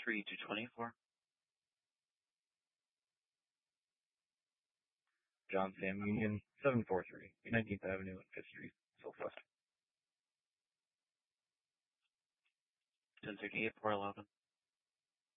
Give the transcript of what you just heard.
3-24. John Sam Union, 743, 19th Avenue and 5th Street, Southwest. 1038-411.